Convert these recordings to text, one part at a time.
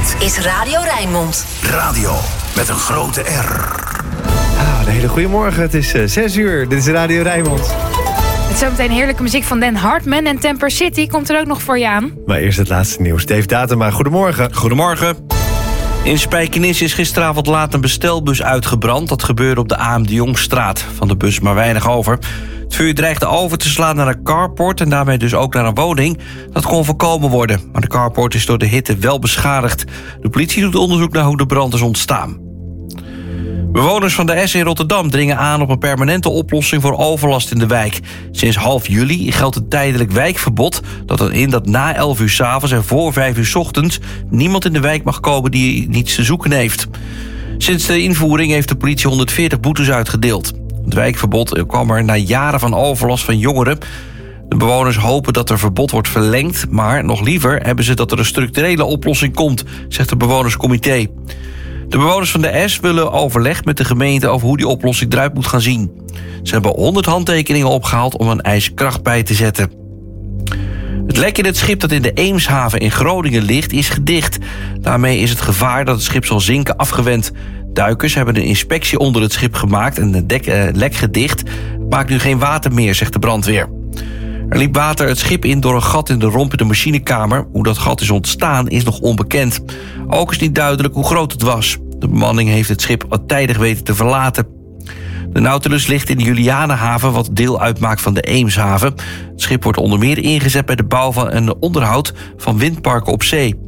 Dit is Radio Rijnmond. Radio met een grote R. Een hele goede morgen. Het is 6 uur. Dit is Radio Rijnmond. Met zometeen heerlijke muziek van Dan Hartman en Temper City komt er ook nog voor je aan. Maar eerst het laatste nieuws. Dave Datema, goedemorgen. Goedemorgen. In Spijkenisse is gisteravond laat een bestelbus uitgebrand. Dat gebeurde op de A.M. de Jongstraat. Van de bus maar weinig over. Het vuur dreigde over te slaan naar een carport en daarmee dus ook naar een woning. Dat kon voorkomen worden, maar de carport is door de hitte wel beschadigd. De politie doet onderzoek naar hoe de brand is ontstaan. Bewoners van de S in Rotterdam dringen aan op een permanente oplossing voor overlast in de wijk. Sinds half juli geldt een tijdelijk wijkverbod. Dat houdt in dat na 11 uur 's avonds en voor 5 uur 's ochtends niemand in de wijk mag komen die niets te zoeken heeft. Sinds de invoering heeft de politie 140 boetes uitgedeeld. Het wijkverbod kwam er na jaren van overlast van jongeren. De bewoners hopen dat er verbod wordt verlengd, maar nog liever hebben ze dat er een structurele oplossing komt, zegt het bewonerscomité. De bewoners van de S willen overleg met de gemeente over hoe die oplossing eruit moet gaan zien. Ze hebben 100 handtekeningen opgehaald om een eis kracht bij te zetten. Het lek in het schip dat in de Eemshaven in Groningen ligt is gedicht. Daarmee is het gevaar dat het schip zal zinken afgewend. Duikers hebben een inspectie onder het schip gemaakt en het lek gedicht. Het maakt nu geen water meer, zegt de brandweer. Er liep water het schip in door een gat in de romp in de machinekamer. Hoe dat gat is ontstaan is nog onbekend. Ook is niet duidelijk hoe groot het was. De bemanning heeft het schip tijdig weten te verlaten. De Nautilus ligt in de Julianenhaven, wat deel uitmaakt van de Eemshaven. Het schip wordt onder meer ingezet bij de bouw van en onderhoud van windparken op zee.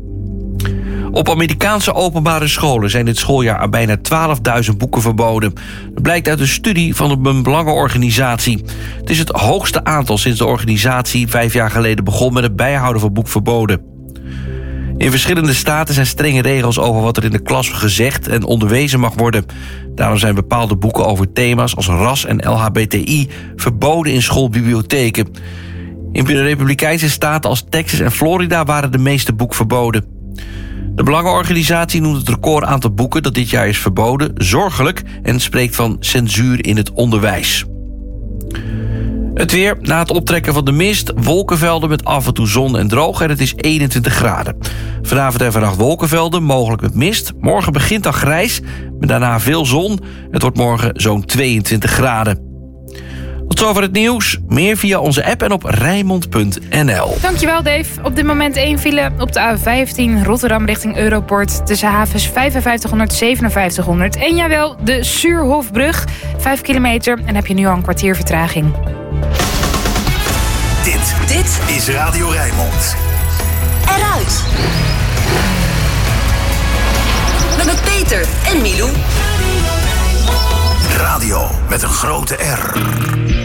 Op Amerikaanse openbare scholen zijn dit schooljaar bijna 12.000 boeken verboden. Dat blijkt uit een studie van een belangenorganisatie. Het is het hoogste aantal sinds de organisatie 5 jaar geleden begon met het bijhouden van boekverboden. In verschillende staten zijn strenge regels over wat er in de klas gezegd en onderwezen mag worden. Daarom zijn bepaalde boeken over thema's als ras en LHBTI verboden in schoolbibliotheken. In de republikeinse staten als Texas en Florida waren de meeste boeken verboden. De Belangenorganisatie noemt het record aantal boeken dat dit jaar is verboden zorgelijk en spreekt van censuur in het onderwijs. Het weer, na het optrekken van de mist, wolkenvelden met af en toe zon en droog en het is 21 graden. Vanavond en vannacht wolkenvelden, mogelijk met mist. Morgen begint dan grijs, met daarna veel zon. Het wordt morgen zo'n 22 graden. Tot zover het nieuws. Meer via onze app en op Rijnmond.nl. Dankjewel Dave. Op dit moment 1 file op de A15 Rotterdam richting Europort. Tussen havens 5500 5700. En jawel, de Suurhofbrug. 5 kilometer en heb je nu al een kwartier vertraging. Dit is Radio Rijnmond. Eruit. Met Peter en Milou. Radio met een grote R.